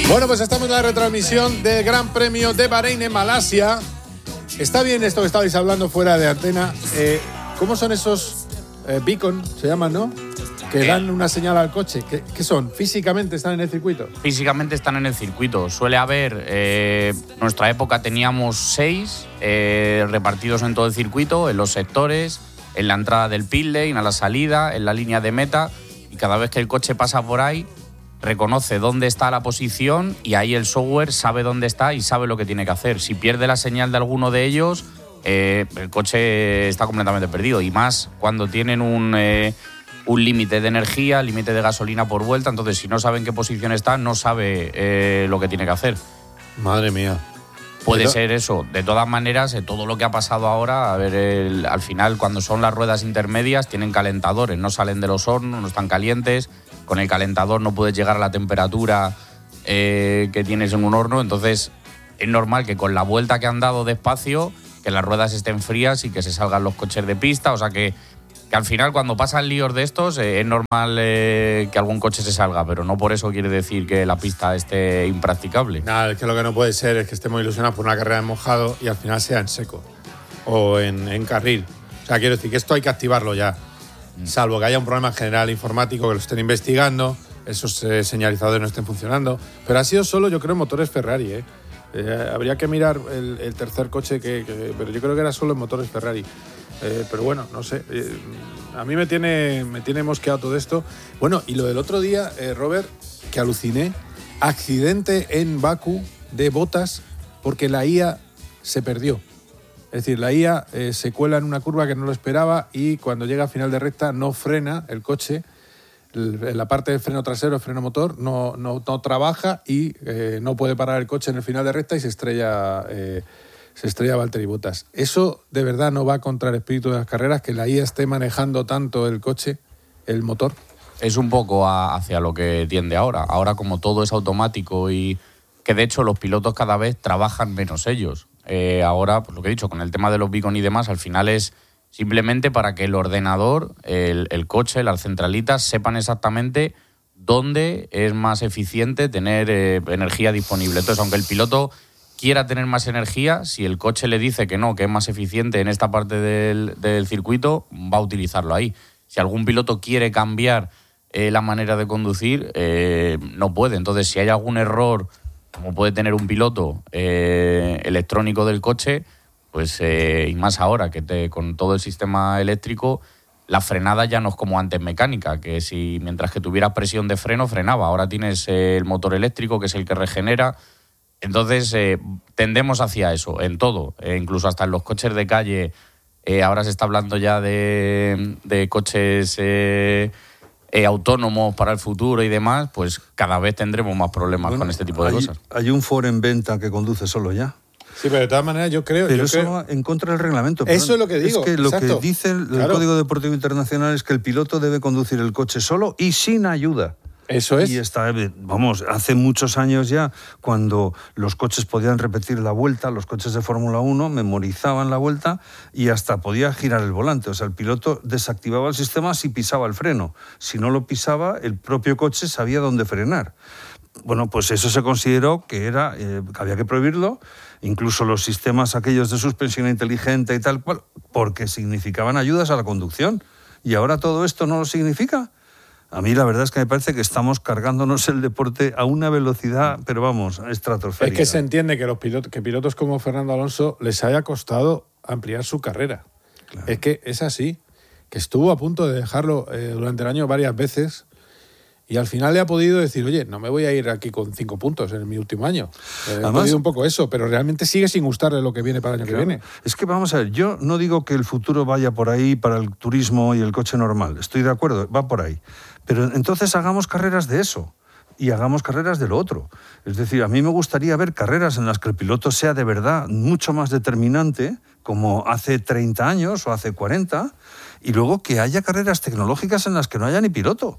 Bueno, pues estamos en la retransmisión del Gran Premio de Bahrein en Malasia. Está bien esto que estabais hablando fuera de antena. ¿Cómo son esos beacon, se llaman, no? Que dan una señal al coche. ¿Qué son? ¿Físicamente están en el circuito? Físicamente están en el circuito. Suele haber, en nuestra época teníamos 6 repartidos en todo el circuito, en los sectores, en la entrada del pit lane, a la salida, en la línea de meta. Y cada vez que el coche pasa por ahí, reconoce dónde está la posición y ahí el software sabe dónde está y sabe lo que tiene que hacer. Si pierde la señal de alguno de ellos, el coche está completamente perdido. Y más cuando tienen un límite de energía, límite de gasolina por vuelta. Entonces, si no sabe en qué posición está, no sabe lo que tiene que hacer. Madre mía. Puede ser eso. De todas maneras, todo lo que ha pasado ahora, a ver, al final, cuando son las ruedas intermedias, tienen calentadores, no salen de los hornos, no están calientes. Con el calentador no puedes llegar a la temperatura que tienes en un horno. Entonces, es normal que con la vuelta que han dado despacio, que las ruedas estén frías y que se salgan los coches de pista. O sea que al final, cuando pasan líos de estos, es normal que algún coche se salga, pero no por eso quiere decir que la pista esté impracticable. Nada, es que lo que no puede ser es que estemos ilusionados por una carrera en mojado y al final sea en seco o en carril. O sea, quiero decir que esto hay que activarlo ya, salvo que haya un problema general informático que lo estén investigando, esos señalizadores no estén funcionando. Pero ha sido solo, yo creo, en motores Ferrari, habría que mirar el tercer coche, pero yo creo que era solo en motores Ferrari. Pero bueno, no sé. A mí me tiene mosqueado todo esto. Bueno, y lo del otro día, Robert, que aluciné, accidente en Bakú de Bottas porque la IA se perdió. Es decir, la IA se cuela en una curva que no lo esperaba y cuando llega a final de recta no frena el coche. La parte del freno trasero, el freno motor, no trabaja y no puede parar el coche en el final de recta y se estrella Valtteri Bottas. Eso de verdad no va contra el espíritu de las carreras, que la IA esté manejando tanto el coche, el motor. Es un poco hacia lo que tiende ahora. Ahora, como todo es automático y que de hecho los pilotos cada vez trabajan menos ellos. Ahora, pues lo que he dicho, con el tema de los beacon y demás, al final es simplemente para que el ordenador, el coche, las centralitas sepan exactamente dónde es más eficiente tener energía disponible. Entonces, aunque el piloto quiera tener más energía, si el coche le dice que no, que es más eficiente en esta parte del circuito, va a utilizarlo ahí. Si algún piloto quiere cambiar la manera de conducir, no puede. Entonces, si hay algún error, como puede tener un piloto electrónico del coche, pues y más ahora que con todo el sistema eléctrico, la frenada ya no es como antes mecánica, que si mientras que tuvieras presión de freno, frenaba. Ahora tienes el motor eléctrico, que es el que regenera. Entonces, tendemos hacia eso, en todo, incluso hasta en los coches de calle. Ahora se está hablando ya de coches autónomos para el futuro y demás, pues cada vez tendremos más problemas con este tipo de cosas. Hay un Ford en venta que conduce solo ya. Sí, pero de todas maneras yo creo... Pero eso va en contra del reglamento. Eso es lo que digo. Es que lo que dice el Código Deportivo Internacional es que el piloto debe conducir el coche solo y sin ayuda. Eso es. Y hace muchos años ya, cuando los coches podían repetir la vuelta, los coches de Fórmula 1 memorizaban la vuelta y hasta podía girar el volante. O sea, el piloto desactivaba el sistema si pisaba el freno. Si no lo pisaba, el propio coche sabía dónde frenar. Bueno, pues eso se consideró que había que prohibirlo, incluso los sistemas aquellos de suspensión inteligente y tal cual, porque significaban ayudas a la conducción. Y ahora todo esto no lo significa. A mí la verdad es que me parece que estamos cargándonos el deporte a una velocidad, pero vamos, estratosférica. Es que se entiende que pilotos como Fernando Alonso les haya costado ampliar su carrera. Claro. Es que es así, que estuvo a punto de dejarlo durante el año varias veces y al final le ha podido decir, oye, no me voy a ir aquí con 5 puntos en mi último año. Ha podido un poco eso, pero realmente sigue sin gustarle lo que viene para el año que viene. Es que vamos a ver, yo no digo que el futuro vaya por ahí para el turismo y el coche normal, estoy de acuerdo, va por ahí. Pero entonces hagamos carreras de eso y hagamos carreras de lo otro. Es decir, a mí me gustaría ver carreras en las que el piloto sea de verdad mucho más determinante, como hace 30 años o hace 40, y luego que haya carreras tecnológicas en las que no haya ni piloto.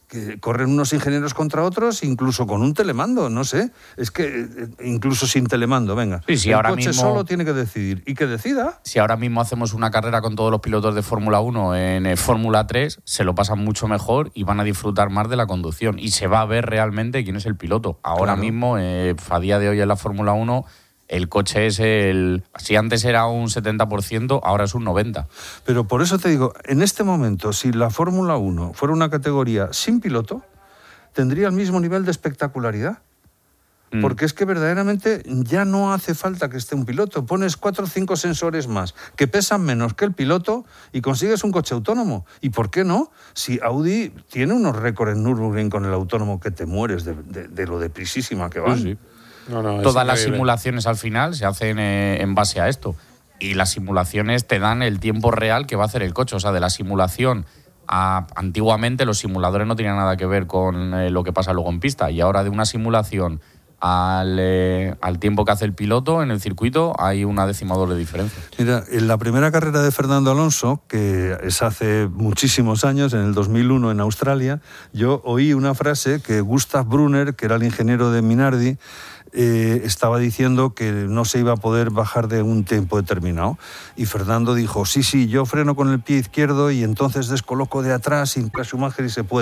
que corren unos ingenieros contra otros, incluso con un telemando, no sé. Es que incluso sin telemando, venga. Sí, el ahora coche mismo solo tiene que decidir. Y que decida. Si ahora mismo hacemos una carrera con todos los pilotos de Fórmula 1 en Fórmula 3, se lo pasan mucho mejor y van a disfrutar más de la conducción. Y se va a ver realmente quién es el piloto. Ahora Claro. mismo, a día de hoy en la Fórmula 1, el coche es si antes era un 70%, ahora es un 90%. Pero por eso te digo, en este momento, si la Fórmula 1 fuera una categoría sin piloto, tendría el mismo nivel de espectacularidad. Porque es que verdaderamente ya no hace falta que esté un piloto. Pones 4 o 5 sensores más que pesan menos que el piloto y consigues un coche autónomo. ¿Y por qué no? Si Audi tiene unos récords en Nürburgring con el autónomo que te mueres de lo deprisísima que van. Sí. No, es Todas las increíble. simulaciones al final se hacen en base a esto. Y las simulaciones te dan el tiempo real que va a hacer el coche. O sea, de la simulación antiguamente los simuladores no tenían nada que ver con lo que pasa luego en pista. Y ahora de una simulación al tiempo que hace el piloto en el circuito hay una 1/12 de diferencia. Mira, en la primera carrera de Fernando Alonso, que es hace muchísimos años, en el 2001 en Australia, yo oí una frase que Gustav Brunner, que era el ingeniero de Minardi, estaba diciendo que no se iba a poder bajar de un tiempo determinado. Y Fernando dijo, sí, yo freno con el pie izquierdo y entonces descoloco de atrás y Schumacher y se puede.